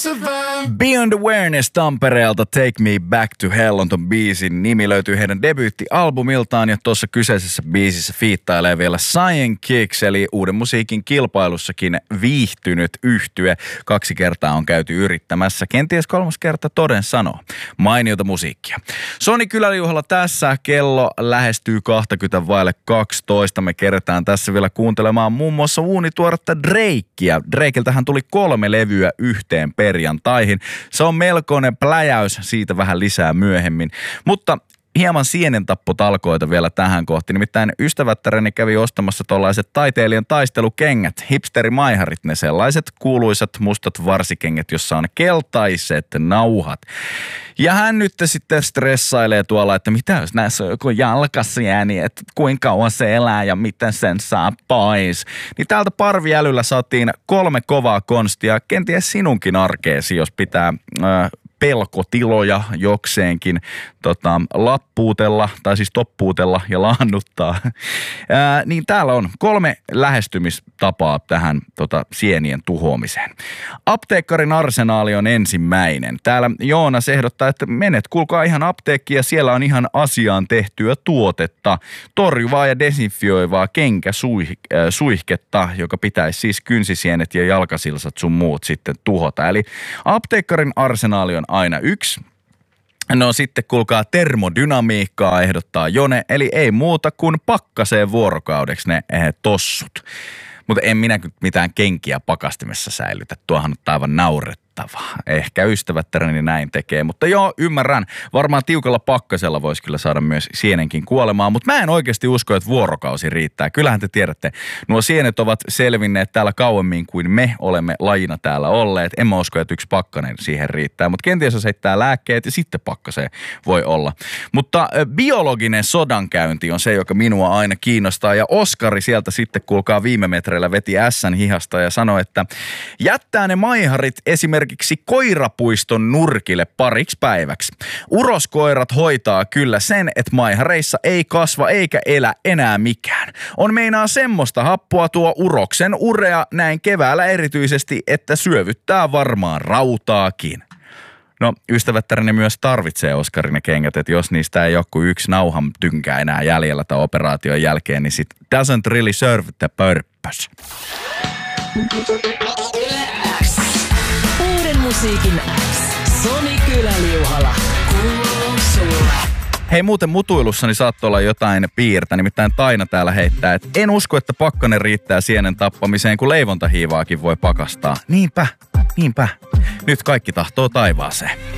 Beyond Awareness Tampereelta Take Me Back to Hell on ton biisin nimi. Löytyy heidän debyyttialbumiltaan ja tuossa kyseisessä biisissä fiittailee vielä Cyan Kicks, eli uuden musiikin kilpailussakin viihtynyt yhtye. 2 kertaa on käyty yrittämässä, kenties 3. kerta toden sanoo. Mainiota musiikkia. Sony Kyläliuhalla tässä, kello lähestyy 12:20. Me kerätään tässä vielä kuuntelemaan muun muassa uunituoretta Drakea. Drakeltähän tuli 3 levyä yhteen perjantaihin. Se on melkoinen pläjäys, siitä vähän lisää myöhemmin. Mutta hieman sienentappotalkoita vielä tähän kohti. Nimittäin ystävättäreni kävi ostamassa tollaiset taiteilijan taistelukengät, hipsterimaiharit, ne sellaiset kuuluisat mustat varsikengät, jossa on keltaiset nauhat. Ja hän nyt sitten stressailee tuolla, että mitä jos näissä on joku jalkasieni, että kuinka kauan se elää ja miten sen saa pois. Niin täältä parviälyllä saatiin 3 kovaa konstia, kenties sinunkin arkeesi, jos pitää pelkotiloja jokseenkin lappuutella, tai siis toppuutella ja laannuttaa. Niin täällä on 3 lähestymistapaa tähän sienien tuhoamiseen. Apteekkarin arsenaali on ensimmäinen. Täällä Joonas ehdottaa, että menet kuulkaa ihan apteekkiin ja siellä on ihan asiaan tehtyä tuotetta. Torjuvaa ja desinfioivaa kenkäsuihketta, joka pitäisi siis kynsisienet ja jalkasilsat sun muut sitten tuhota. Eli apteekkarin arsenaali on aina 1. No sitten kuulkaa termodynamiikkaa ehdottaa Jone, eli ei muuta kuin pakkaseen vuorokaudeksi ne tossut. Mutta en minä mitään kenkiä pakastimessa säilytä, tuohan on aivan naurettavaa. Ehkä ystävättäreni näin tekee, mutta joo, ymmärrän. Varmaan tiukalla pakkasella voisi kyllä saada myös sienenkin kuolemaan, mutta mä en oikeasti usko, että vuorokausi riittää. Kyllähän te tiedätte, nuo sienet ovat selvinneet täällä kauemmin kuin me olemme lajina täällä olleet. En mä usko, että 1 pakkanen siihen riittää, mutta kenties jos heittää lääkkeet ja sitten pakkaseen voi olla. Mutta biologinen sodankäynti on se, joka minua aina kiinnostaa ja Oskari sieltä sitten kuulkaa viime metreillä veti ässän hihasta ja sanoi, että jättää ne maiharit esimerkiksi koirapuiston nurkille pariksi päiväksi. Uroskoirat hoitaa kyllä sen, että maihareissa ei kasva eikä elä enää mikään. On meinaa semmoista happoa tuo uroksen urea näin keväällä erityisesti, että syövyttää varmaan rautaakin. No, ystävättäreni myös tarvitsee Oskarin ne kengät, että jos niistä ei joku 1 nauhan tynkää enää jäljellä tai operaation jälkeen, niin sit doesn't really serve the purpose. Uuden musiikin Sony Kyläliuhala. Kuuluu sulle. Hei, muuten mutuilussani saattoi olla jotain piirtä, nimittäin Taina täällä heittää, että en usko, että pakkanen riittää sienen tappamiseen, kun leivontahiivaakin voi pakastaa. Niinpä. Nyt kaikki tahtoo taivaaseen.